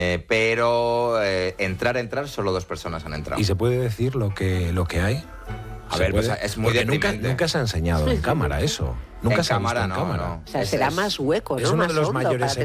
pero entrar, solo 2 personas han entrado. ¿Y se puede decir lo que hay? A ver, pues es muy deprimente. Nunca se ha enseñado en cámara eso. Nunca se ha visto en cámara. no. O sea, será más hueco, ¿no? Es uno Más de los hondo mayores para